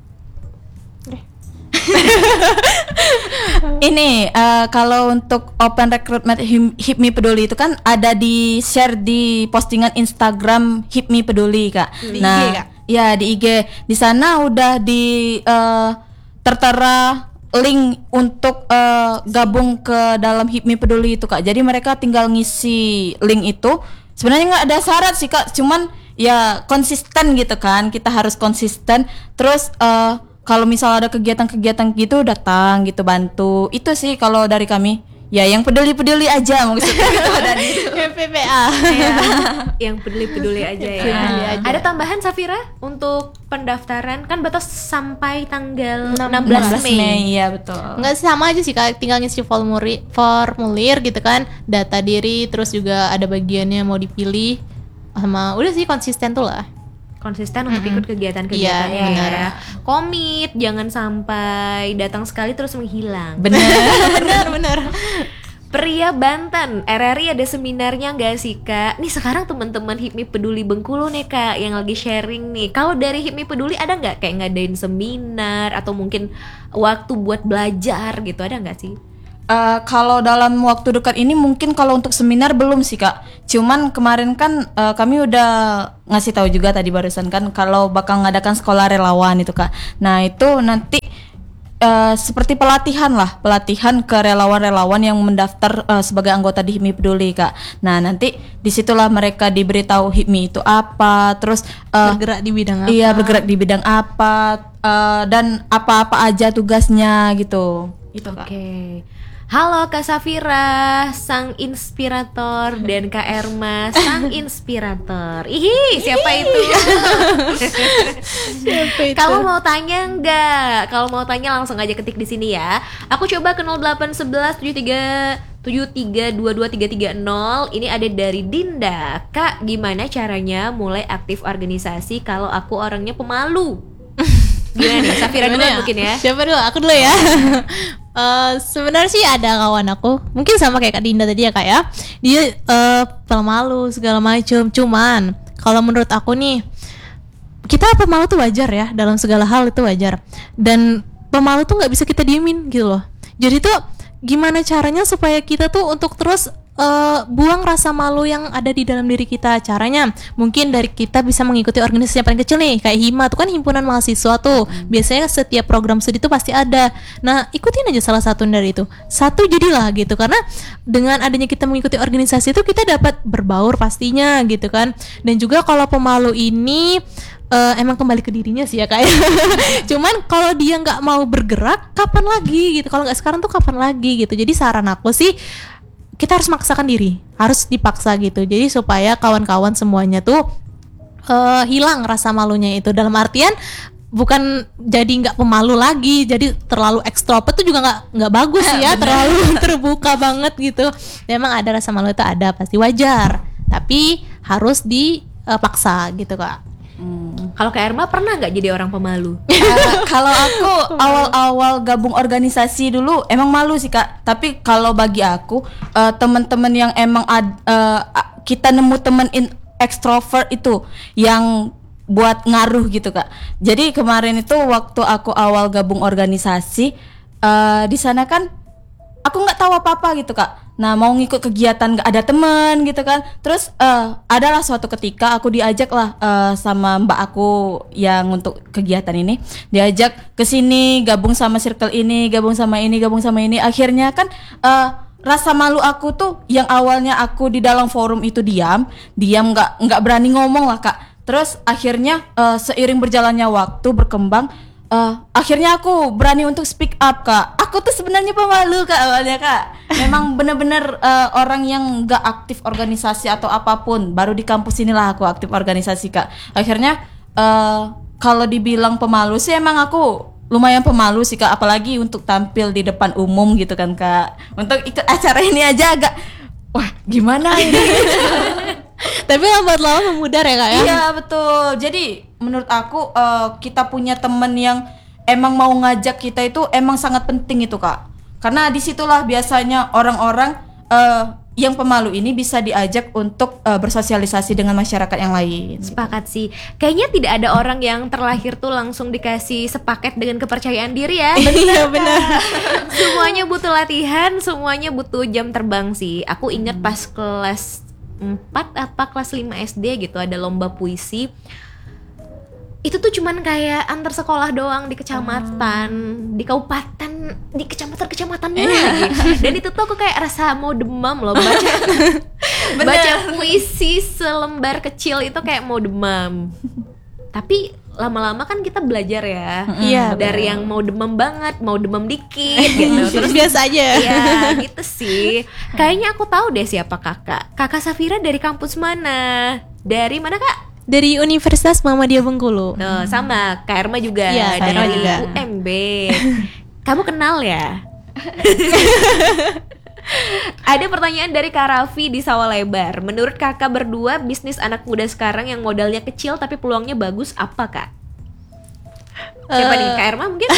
Ini kalau untuk open recruitment HIPMI Peduli itu kan ada di share di postingan Instagram HIPMI Peduli kak. Di IG, Kak? Ya di IG. Di sana udah di tertera link untuk gabung ke dalam HIPMI Peduli itu kak. Jadi mereka tinggal ngisi link itu. Sebenarnya nggak ada syarat sih kak, cuman ya konsisten gitu kan. Kita harus konsisten. Terus kalau misal ada kegiatan-kegiatan gitu datang gitu, bantu. Itu sih kalau dari kami. Ya yang peduli-peduli aja maksudnya gitu dari itu. PPA. Yang peduli-peduli aja ya. Peduli aja. Ada tambahan Safira untuk pendaftaran? Kan batas sampai tanggal 16 16 Mei. Mei, iya betul. Enggak sih, sama aja sih kak, tinggal ngisi formulir gitu kan, data diri, terus juga ada bagiannya mau dipilih, sama udah sih konsisten tuh lah. konsisten untuk ikut kegiatan-kegiatannya Iya, benar. ya. Komit, jangan sampai datang sekali terus menghilang. Benar benar. Pria Banten, RRI ada seminarnya nggak sih Kak? Nih sekarang teman-teman HIPMI Peduli Bengkulu nih Kak yang lagi sharing nih. Kalau dari HIPMI Peduli ada nggak kayak ngadain seminar atau mungkin waktu buat belajar gitu, ada nggak sih? Kalau dalam waktu dekat ini mungkin kalau untuk seminar belum sih Kak. Cuman kemarin kan kami udah ngasih tahu juga tadi barusan kan kalau bakal ngadakan sekolah relawan itu Kak. Nah itu nanti seperti pelatihan ke relawan-relawan yang mendaftar sebagai anggota di HIPMI Peduli Kak. Nah nanti disitulah mereka diberitahu HIPMI itu apa, terus Bergerak di bidang apa? iya bergerak di bidang apa, dan apa-apa aja tugasnya gitu. Itu Kak. Oke. Halo Kak Safira, sang inspirator, dan Kak Erma, sang inspirator. Ihi, siapa itu? Siapa itu? Kamu mau tanya nggak? Kalau mau tanya langsung aja ketik di sini ya. Aku coba ke 0811 73 7322330. Ini ada dari Dinda. Kak, gimana caranya mulai aktif organisasi kalau aku orangnya pemalu? Gimana nih? Safira dulu mungkin ya. Siapa dulu? Aku dulu ya. Sebenarnya sih ada kawan aku, mungkin sama kayak Kak Dinda tadi ya Kak ya. Dia pemalu segala macam. Cuman kalau menurut aku nih, kita pemalu tuh wajar ya, dalam segala hal itu wajar. Dan pemalu tuh nggak bisa kita diemin gitu loh. Jadi tuh gimana caranya supaya kita tuh untuk terus buang rasa malu yang ada di dalam diri kita. Caranya mungkin dari kita bisa mengikuti organisasi yang paling kecil nih, kayak HIMA tuh kan himpunan mahasiswa tuh. Biasanya setiap program studi itu pasti ada. Nah ikutin aja salah satu dari itu. Satu jadilah gitu, karena dengan adanya kita mengikuti organisasi itu kita dapat berbaur pastinya gitu kan. Dan juga kalau pemalu ini emang kembali ke dirinya sih ya kayak. Cuman kalau dia nggak mau bergerak, kapan lagi gitu? Kalau nggak sekarang tuh kapan lagi gitu? Jadi saran aku sih, kita harus maksakan diri, harus dipaksa gitu. Jadi supaya kawan-kawan semuanya tuh hilang rasa malunya itu. Dalam artian bukan jadi nggak pemalu lagi, jadi terlalu ekstrovert tuh juga nggak bagus ya. Terlalu terbuka banget gitu. Memang ada rasa malu itu ada, pasti wajar. Tapi harus dipaksa gitu Kak. Kalau Kak Erma pernah nggak jadi orang pemalu? Kalau aku awal-awal gabung organisasi dulu emang malu sih Kak. Tapi kalau bagi aku teman-teman yang emang kita nemu temen ekstrovert itu yang buat ngaruh gitu Kak. Jadi kemarin itu waktu aku awal gabung organisasi di sana kan aku nggak tahu apa-apa gitu Kak. Nah mau ngikut kegiatan nggak ada teman gitu kan. Terus adalah suatu ketika aku diajak lah sama mbak aku yang untuk kegiatan ini, diajak ke sini gabung sama circle ini, gabung sama ini, gabung sama ini. Akhirnya kan rasa malu aku tuh yang awalnya aku di dalam forum itu diam nggak berani ngomong lah Kak. Terus akhirnya seiring berjalannya waktu berkembang, akhirnya aku berani untuk speak up Kak. Aku tuh sebenarnya pemalu Kak awalnya Kak. Memang bener-bener orang yang gak aktif organisasi atau apapun. Baru di kampus inilah aku aktif organisasi Kak. Akhirnya kalau dibilang pemalu sih emang aku lumayan pemalu sih Kak. Apalagi untuk tampil di depan umum gitu kan Kak. Untuk ikut acara ini aja agak wah gimana ini. Tapi lambat laun memudar ya Kak ya. Iya betul. Jadi menurut aku kita punya temen yang emang mau ngajak kita itu emang sangat penting itu Kak. Karena disitulah biasanya orang-orang yang pemalu ini bisa diajak untuk bersosialisasi dengan masyarakat yang lain. Sepakat sih. Kayaknya tidak ada orang yang terlahir tuh langsung dikasih sepaket dengan kepercayaan diri ya. Iya benar. Semuanya butuh latihan, semuanya butuh jam terbang sih. Aku ingat pas kelas 4 apa kelas 5 SD gitu ada lomba puisi. Itu tuh cuman kayak antar sekolah doang di kecamatan, di kabupaten, di kecamatan-kecamatannya lagi. Dan itu tuh aku kayak rasa mau demam loh baca puisi selembar kecil itu kayak mau demam. Tapi lama-lama kan kita belajar ya. Iya, dari yang mau demam banget, mau demam dikit gitu. Terus biasa aja. Iya gitu sih. Kayaknya aku tahu deh siapa kakak. Kakak Safira dari kampus mana? Dari mana Kak? Dari Universitas Muhammadiyah Bengkulu. Tuh, sama Kak Erma juga Iya, Kak Erma dari juga. UMB. Kamu kenal ya? Ada pertanyaan dari Kak Raffi di Sawah Lebar. Menurut kakak berdua, bisnis anak muda sekarang yang modalnya kecil tapi peluangnya bagus apa, Kak? Siapa nih? Kak Erma mungkin?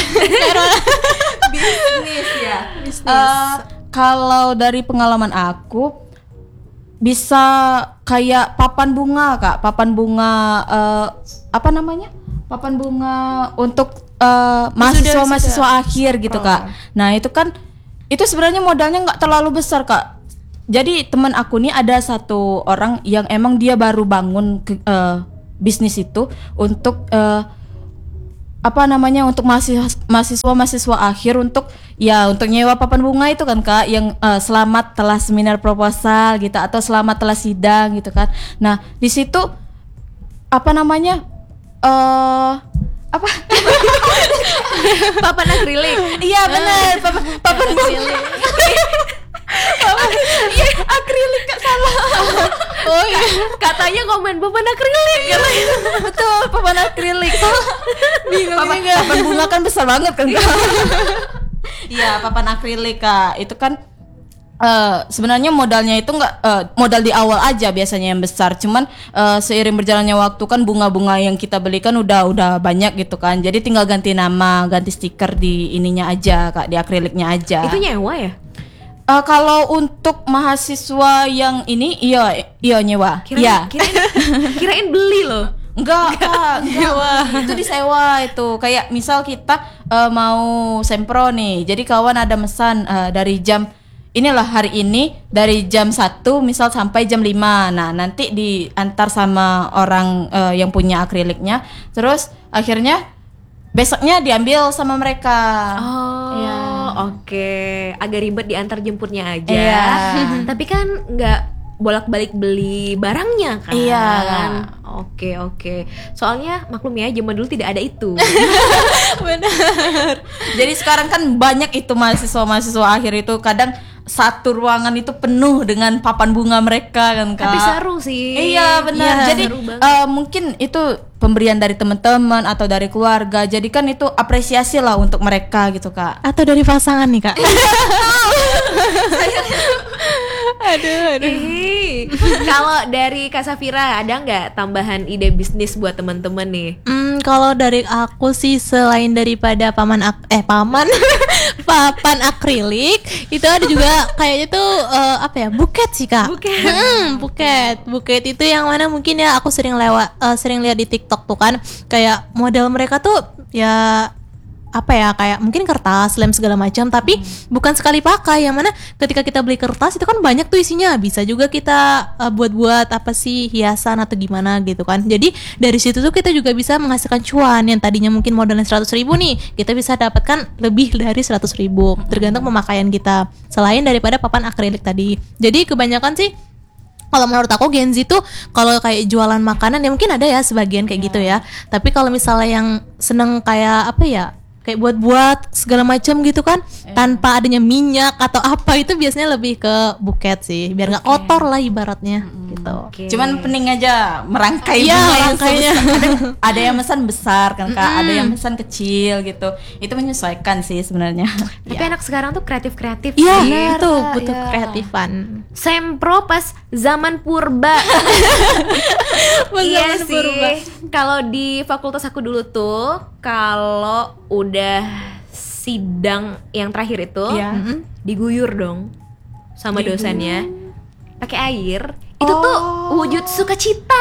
Bisnis ya. Bisnis. Kalau dari pengalaman aku bisa kayak papan bunga, Kak. Papan bunga apa namanya? Papan bunga untuk mahasiswa akhir gitu, Kak. Nah, itu kan itu sebenarnya modalnya nggak terlalu besar, Kak. Jadi teman aku nih ada satu orang yang emang dia baru bangun bisnis itu untuk apa namanya, untuk mahasiswa akhir untuk nyewa papan bunga itu kan, Kak, yang selamat telah seminar proposal gitu atau selamat telah sidang gitu kan. Nah, di situ apa namanya apa Papan akrilik. iya benar, papan bunga. Iya, akrilik, Kak, salah. Oh iya, katanya komen papan akrilik. Betul, papan akrilik. Bingung papan bunga kan besar banget kan, Kak. Iya, papan akrilik, Kak. Itu kan sebenarnya modalnya itu nggak modal di awal aja biasanya yang besar. Cuman seiring berjalannya waktu kan bunga-bunga yang kita beli kan udah banyak gitu kan. Jadi tinggal ganti nama, ganti stiker di ininya aja, Kak, di akriliknya aja. Itu nyewa ya? Kalau untuk mahasiswa yang ini iya nyewa. Kirain beli loh. Enggak, Kak, itu disewa itu. Kayak misal kita mau sempro nih. Jadi kawan ada mesan dari jam inilah hari ini dari jam 1 misal sampai jam 5. Nah, nanti diantar sama orang yang punya akriliknya. Terus akhirnya besoknya diambil sama mereka. Oh, ya. Oke. Agak ribet diantar jemputnya aja. Iya. Tapi kan nggak bolak-balik beli barangnya kan. Iya. Oke. Soalnya maklum ya, zaman dulu tidak ada itu. Benar. Jadi sekarang kan banyak itu mahasiswa akhir itu kadang satu ruangan itu penuh dengan papan bunga mereka kan, Kak. Tapi seru sih. Iya benar. Iya, Jadi seru banget. mungkin itu pemberian dari teman-teman atau dari keluarga. Jadi kan itu apresiasi lah untuk mereka gitu, Kak. Atau dari pasangan nih, Kak. Aduh. Kalau dari Kak Safira ada nggak tambahan ide bisnis buat teman-teman nih? Kalau dari aku sih selain daripada papan akrilik, itu ada juga kayaknya tuh buket sih, Kak. Buket itu yang mana mungkin ya aku sering lihat di TikTok tuh kan, kayak model mereka tuh ya kayak mungkin kertas, lem segala macam, tapi bukan sekali pakai. Yang mana ketika kita beli kertas itu kan banyak tuh isinya, bisa juga kita buat hiasan atau gimana gitu kan. Jadi dari situ tuh kita juga bisa menghasilkan cuan. Yang tadinya mungkin modalnya 100.000 nih, kita bisa dapatkan lebih dari 100.000 tergantung pemakaian kita, selain daripada papan akrilik tadi. Jadi kebanyakan sih kalau menurut aku Gen Z tuh kalau kayak jualan makanan ya mungkin ada ya sebagian kayak gitu ya. Tapi kalau misalnya yang seneng kayak kayak buat-buat segala macam gitu kan, tanpa adanya minyak atau apa, itu biasanya lebih ke buket sih, biar nggak kotor lah ibaratnya gitu. Cuman pening aja merangkai Iya, bunga yang merangkainya. sebesar. Ada yang pesan besar kan, Kak, ada yang pesan kecil gitu. Itu menyesuaikan sih sebenarnya. Tapi anak sekarang tuh kreatif Iya, sih. itu Kak, butuh iya. kreatifan. Sempro pas zaman purba. Iya zaman sih. purba. Kalau di fakultas aku dulu tuh, kalau udah sidang yang terakhir itu, Iya. diguyur dong sama dosennya pakai air. Itu tuh wujud sukacita.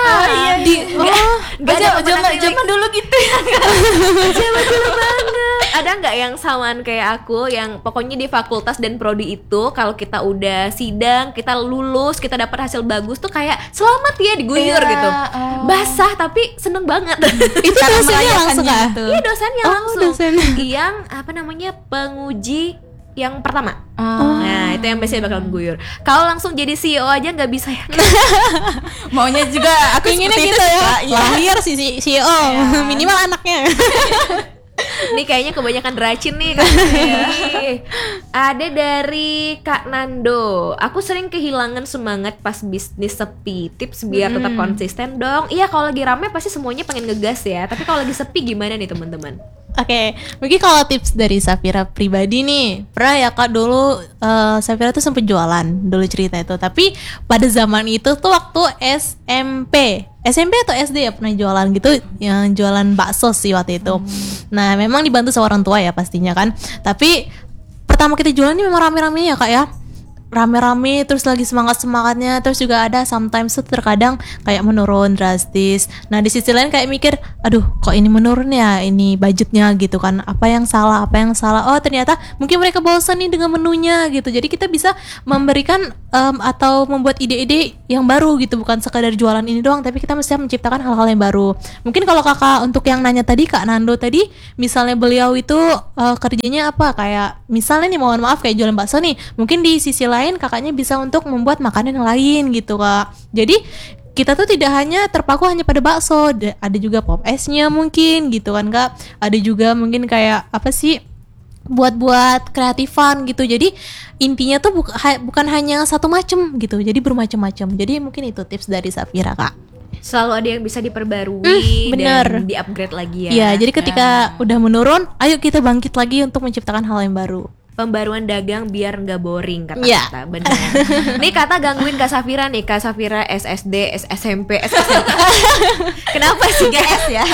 Zaman dulu gitu ya. Zaman dulu banget. Ada nggak yang samaan kayak aku, yang pokoknya di fakultas dan prodi itu kalau kita udah sidang, kita lulus, kita dapat hasil bagus tuh kayak selamat ya, diguyur Iya, gitu. Basah tapi seneng banget. Itu dosennya langsung merayakannya Kak? Iya, dosennya langsung. dosennya. Yang penguji yang pertama. Nah, itu yang biasanya bakalan guyur. Kalau langsung jadi CEO aja nggak bisa ya. Maunya juga aku Pengennya seperti gitu itu, ya, Kak. Iya. lahir si CEO, minimal anaknya. Nih kayaknya kebanyakan racin nih Kak Nandi. Ada dari Kak Nando. Aku sering kehilangan semangat pas bisnis sepi. Tips biar tetap konsisten dong. Iya, kalau lagi rame pasti semuanya pengen ngegas ya. Tapi kalau lagi sepi gimana nih teman-teman? Oke, mungkin kalau tips dari Safira pribadi nih, pernah ya Kak dulu Safira tuh sempet jualan dulu cerita itu. Tapi pada zaman itu tuh waktu SMP atau SD ya pernah jualan gitu, yang jualan bakso sih waktu itu. Nah, memang dibantu sama orang tua ya pastinya kan. Tapi pertama kita jualan ini memang rame-rame ya Kak ya. Rame-rame terus lagi semangat-semangatnya, terus juga ada sometimes tuh terkadang kayak menurun drastis. Nah di sisi lain kayak mikir, aduh kok ini menurun ya, ini budgetnya gitu kan, apa yang salah, oh ternyata mungkin mereka bosan nih dengan menunya gitu. Jadi kita bisa memberikan atau membuat ide-ide yang baru gitu, bukan sekadar jualan ini doang, tapi kita mesti menciptakan hal-hal yang baru. Mungkin kalau kakak untuk yang nanya tadi, Kak Nando tadi, misalnya beliau itu kerjanya apa, kayak misalnya nih mohon maaf kayak jualan bakso nih, mungkin di sisi lain kakaknya bisa untuk membuat makanan yang lain gitu Kak. Jadi kita tuh tidak hanya terpaku hanya pada bakso, ada juga pop esnya mungkin gitu kan Kak. Ada juga mungkin kayak apa sih, buat kreatifan gitu. Jadi intinya tuh bukan hanya satu macam gitu, jadi bermacam-macam. Jadi mungkin itu tips dari Safira Kak. Selalu ada yang bisa diperbarui bener. dan di-upgrade lagi ya. Iya, jadi ketika udah menurun, ayo kita bangkit lagi untuk menciptakan hal yang baru. Pembaruan dagang biar nggak boring kata Iya. Kata, bener. Nih Kata gangguin Kak Safira nih, Kak Safira SSD, SMP, SSMP. Kenapa sih 3S ya?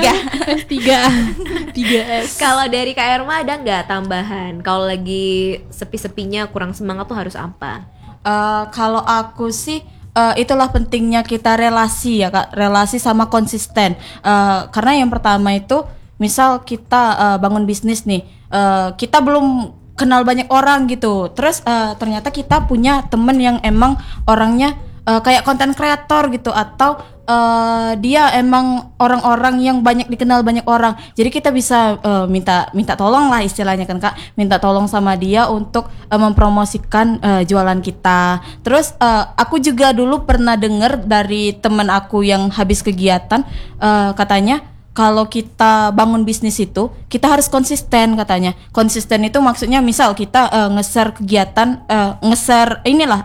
S3. Kalau dari Kak Erma ada nggak tambahan? Kalau lagi sepi-sepinya kurang semangat tuh harus apa? Kalau aku sih itulah pentingnya kita relasi ya Kak, relasi sama konsisten. Karena yang pertama itu misal kita bangun bisnis nih, kita belum kenal banyak orang gitu, terus ternyata kita punya temen yang emang orangnya kayak konten kreator gitu, atau dia emang orang-orang yang banyak dikenal banyak orang, jadi kita bisa minta tolong lah istilahnya kan Kak, minta tolong sama dia untuk mempromosikan jualan kita. Terus aku juga dulu pernah dengar dari temen aku yang habis kegiatan, katanya kalau kita bangun bisnis itu kita harus konsisten katanya. Konsisten itu maksudnya misal kita nge-share kegiatan, nge-share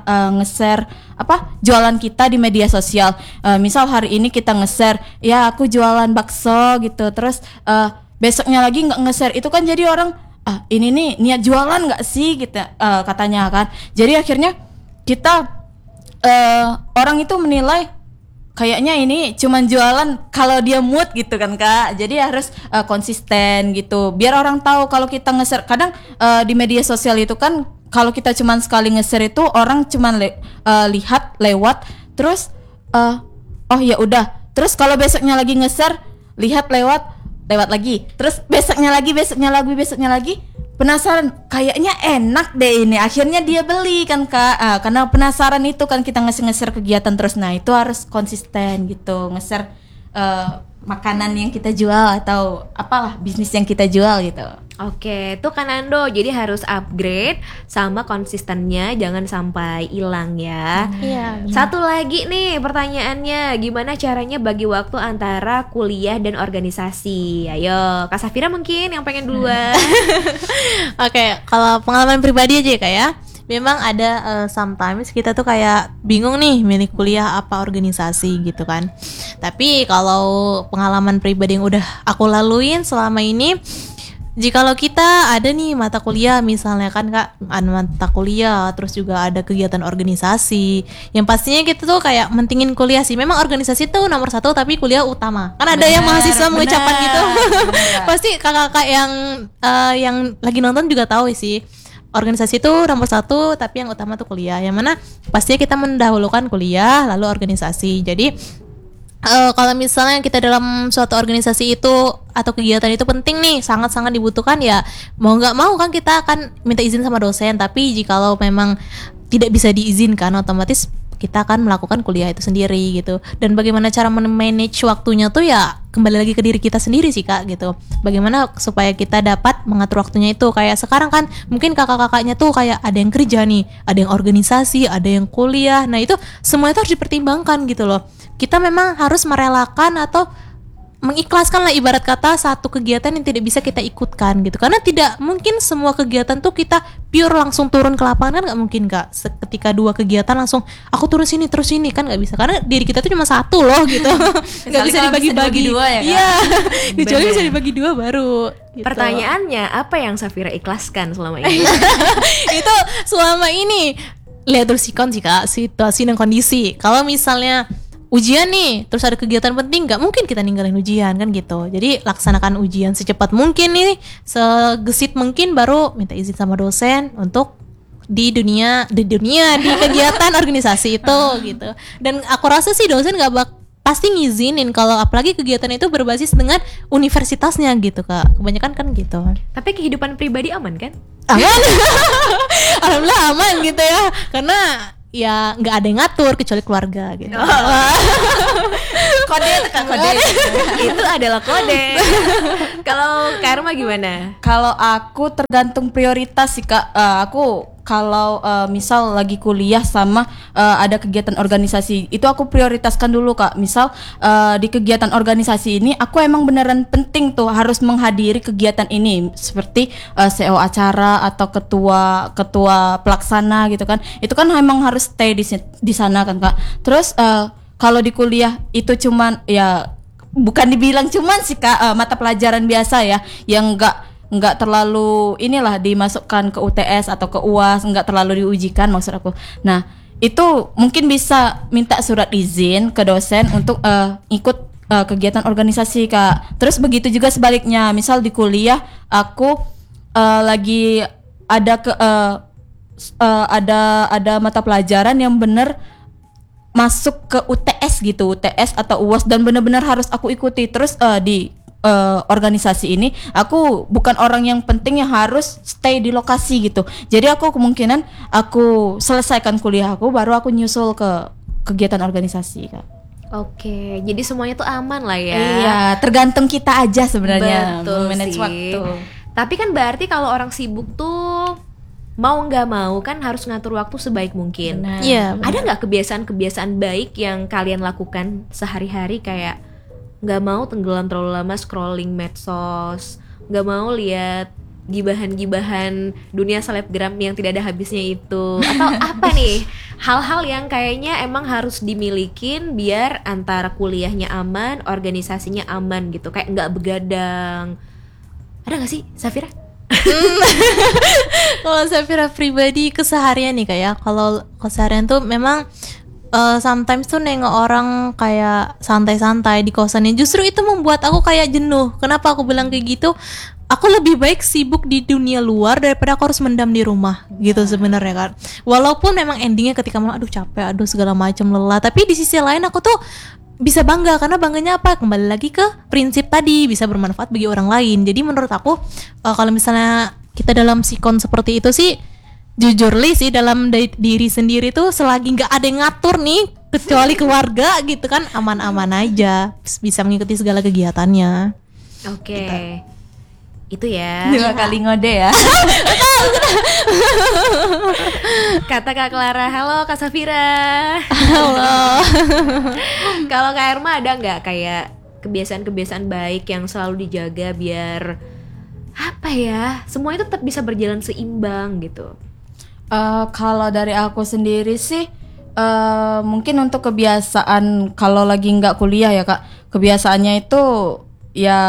jualan kita di media sosial. Misal hari ini kita nge-share ya aku jualan bakso gitu. Terus besoknya lagi nggak nge-share, itu kan jadi orang ini nih niat jualan nggak sih gitu katanya kan. Jadi akhirnya kita orang itu menilai kayaknya ini cuman jualan kalau dia mood gitu kan Kak. Jadi harus konsisten gitu, biar orang tahu kalau kita nge-share. Kadang di media sosial itu kan kalau kita cuman sekali nge-share itu orang cuman lihat lewat, terus oh ya udah. Terus kalau besoknya lagi nge-share, lihat lewat lagi. Terus besoknya lagi penasaran, kayaknya enak deh ini, akhirnya dia beli kan Kak. Karena penasaran itu kan kita nge-share kegiatan terus. Nah itu harus konsisten gitu, nge-share makanan yang kita jual atau apalah bisnis yang kita jual gitu. Oke, tuh kan Nando, jadi harus upgrade sama konsistennya, jangan sampai hilang ya. Iya. Satu lagi nih pertanyaannya, gimana caranya bagi waktu antara kuliah dan organisasi? Ayo, Kak Safira mungkin yang pengen duluan. Oke, kalau pengalaman pribadi aja ya Kak ya. Memang ada sometimes kita tuh kayak bingung nih milih kuliah apa organisasi gitu kan. Tapi kalau pengalaman pribadi yang udah aku laluin selama ini, jikalau kita ada nih mata kuliah misalnya kan Kak, ada mata kuliah terus juga ada kegiatan organisasi, yang pastinya kita tuh kayak mentingin kuliah sih. Memang organisasi tuh nomor satu tapi kuliah utama. Kan ada yang mahasiswa mengucapkan gitu. Pasti kakak-kakak yang lagi nonton juga tahu sih. Organisasi itu nomor satu, tapi yang utama tuh kuliah. Yang mana pastinya kita mendahulukan kuliah, lalu organisasi. Jadi kalau misalnya kita dalam suatu organisasi itu atau kegiatan itu penting nih, sangat-sangat dibutuhkan ya, mau nggak mau kan kita akan minta izin sama dosen. Tapi jikalau memang tidak bisa diizinkan, otomatis kita akan melakukan kuliah itu sendiri gitu. Dan bagaimana cara manage waktunya tuh ya kembali lagi ke diri kita sendiri sih Kak gitu. Bagaimana supaya kita dapat mengatur waktunya itu. Kayak sekarang kan mungkin kakak-kakaknya tuh kayak ada yang kerja nih, ada yang organisasi, ada yang kuliah. Nah itu semua itu harus dipertimbangkan gitu loh. Kita memang harus merelakan atau mengikhlaskan lah, ibarat kata satu kegiatan yang tidak bisa kita ikutkan gitu, karena tidak mungkin semua kegiatan tuh kita pure langsung turun ke lapangan, kan nggak mungkin Kak. Ketika 2 kegiatan langsung aku turun sini terus sini, kan nggak bisa, karena diri kita tuh cuma satu loh gitu. Nggak bisa dibagi-bagi. dua ya, Kak? Iya, kecuali Bener. bisa dibagi 2 baru gitu. Pertanyaannya, apa yang Safira ikhlaskan selama ini? Itu selama ini lihat terus sikon sih Kak, situasi dan kondisi. Kalau misalnya ujian nih, terus ada kegiatan penting, nggak mungkin kita ninggalin ujian kan gitu. Jadi laksanakan ujian secepat mungkin nih, segesit mungkin, baru minta izin sama dosen untuk di kegiatan organisasi itu gitu. Dan aku rasa sih dosen pasti ngizinin kalau apalagi kegiatan itu berbasis dengan universitasnya gitu Kak. Kebanyakan kan gitu. Tapi kehidupan pribadi aman kan? Aman. Alhamdulillah aman gitu ya. Karena ya nggak ada yang ngatur kecuali keluarga gitu. Kode itu Kak, kode. Itu adalah kode. Kalau Karma gimana? Kalau aku tergantung prioritas sih Kak. Aku kalau misal lagi kuliah sama ada kegiatan organisasi, itu aku prioritaskan dulu Kak. Misal di kegiatan organisasi ini aku emang beneran penting tuh harus menghadiri kegiatan ini, seperti CEO acara atau ketua pelaksana gitu kan. Itu kan emang harus stay di sana kan Kak. Terus kalau di kuliah itu cuman ya bukan dibilang cuman sih Kak, mata pelajaran biasa ya yang nggak terlalu inilah dimasukkan ke UTS atau ke UAS, nggak terlalu diujikan maksud aku. Nah itu mungkin bisa minta surat izin ke dosen untuk ikut kegiatan organisasi Kak. Terus begitu juga sebaliknya, misal di kuliah aku lagi ada mata pelajaran yang bener masuk ke UTS gitu, UTS atau UAS, dan benar-benar harus aku ikuti. Terus di organisasi ini aku bukan orang yang penting yang harus stay di lokasi gitu. Jadi aku kemungkinan aku selesaikan kuliah aku baru aku nyusul ke kegiatan organisasi Kak. Oke, jadi semuanya tuh aman lah ya. Iya, tergantung kita aja sebenarnya Betul manage sih. waktu. Tapi kan berarti kalau orang sibuk tuh mau nggak mau kan harus ngatur waktu sebaik mungkin. Benar. Iya. Ada nggak kebiasaan-kebiasaan baik yang kalian lakukan sehari-hari, kayak nggak mau tenggelam terlalu lama scrolling medsos, nggak mau lihat gibahan-gibahan dunia selebgram yang tidak ada habisnya itu, atau apa nih hal-hal yang kayaknya emang harus dimilikin biar antara kuliahnya aman, organisasinya aman gitu, kayak nggak begadang. Ada nggak sih Safira? Kalau Safira pribadi keseharian nih kayak, kalau keseharian tuh memang sometimes tuh nengok orang kayak santai-santai di kosannya, justru itu membuat aku kayak jenuh. Kenapa aku bilang kayak gitu? Aku lebih baik sibuk di dunia luar daripada aku harus mendam di rumah gitu sebenarnya kan. Walaupun memang endingnya ketika malam aduh capek, aduh segala macam lelah, tapi di sisi lain aku tuh bisa bangga, karena bangganya apa? Kembali lagi ke prinsip tadi, bisa bermanfaat bagi orang lain. Jadi menurut aku kalau misalnya kita dalam sikon seperti itu sih, jujur li sih dalam diri sendiri tuh selagi nggak ada yang ngatur nih kecuali keluarga gitu kan, aman-aman aja, bisa mengikuti segala kegiatannya. Oke. Itu ya 2 kali ngode ya. kata Kak Clara. Halo Kak Safira. Halo. Kalau Kak Erma ada nggak kayak kebiasaan-kebiasaan baik yang selalu dijaga biar apa ya, semuanya tetap bisa berjalan seimbang gitu? Kalau dari aku sendiri sih mungkin untuk kebiasaan kalau lagi nggak kuliah ya Kak, kebiasaannya itu ya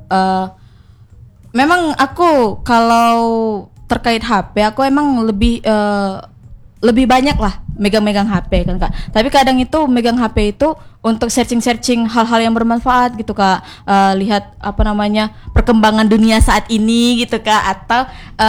memang aku kalau terkait HP aku emang lebih banyak lah megang-megang HP kan Kak. Tapi kadang itu megang HP itu untuk searching hal-hal yang bermanfaat gitu Kak. Lihat apa namanya perkembangan dunia saat ini gitu Kak, atau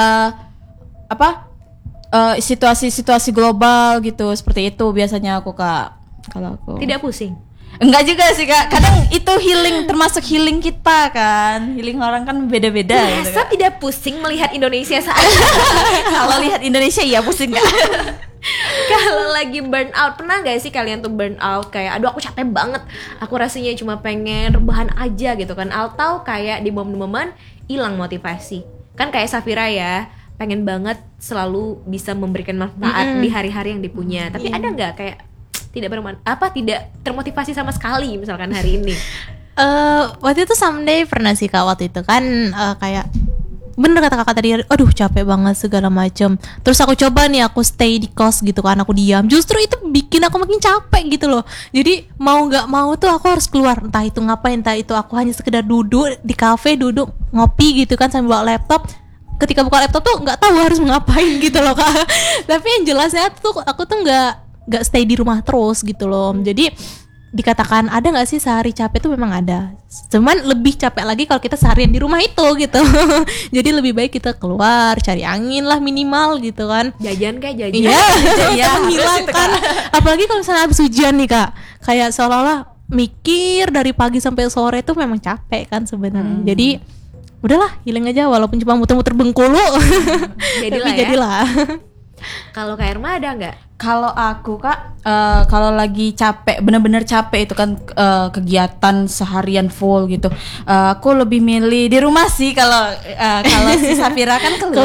situasi-situasi global gitu, seperti itu biasanya aku Kak. Kalau aku Tidak pusing? enggak juga sih Kak, kadang itu healing, termasuk healing kita kan. Healing orang kan beda-beda gitu, Masa Kak. tidak pusing melihat Indonesia saat ini? Kalau lihat Indonesia ya pusing Kak. Kalau lagi burn out, pernah gak sih kalian tuh burn out kayak aduh aku capek banget, aku rasanya cuma pengen rebahan aja gitu kan, atau kayak di momen-momen hilang motivasi? Kan kayak Safira ya, pengen banget selalu bisa memberikan manfaat di hari-hari yang dipunya, tapi ada nggak kayak tidak termotivasi sama sekali misalkan hari ini? Waktu itu someday pernah sih Kak, waktu itu kan kayak bener kata kakak tadi, aduh capek banget segala macem. Terus aku coba nih, aku stay di kos gitu kan, aku diam. Justru itu bikin aku makin capek gitu loh. Jadi mau nggak mau tuh aku harus keluar, entah itu ngapain, entah itu aku hanya sekedar duduk di kafe, duduk ngopi gitu kan sambil bawa laptop. Ketika buka laptop tuh nggak tahu harus ngapain gitu loh Kak. Tapi yang jelasnya tuh aku tuh nggak stay di rumah terus gitu loh. Jadi dikatakan ada nggak sih sehari capek tuh, memang ada, cuman lebih capek lagi kalau kita seharian di rumah itu gitu. Jadi lebih baik kita keluar cari angin lah minimal gitu kan, Jajan kayak jajan. iya Iya, menghilangkan. Apalagi kalau misalnya habis hujan nih Kak, kayak seolah-olah mikir dari pagi sampai sore tuh memang capek kan sebenarnya. Jadi udahlah healing aja, walaupun cuma muter-muter Bengkulu. Jadilah Tapi ya. jadilah. Kalau Kak Erma ada nggak? Kalau aku Kak, kalau lagi capek, bener-bener capek itu kan kegiatan seharian full gitu, aku lebih milih di rumah sih. Kalau si Safira kan keluar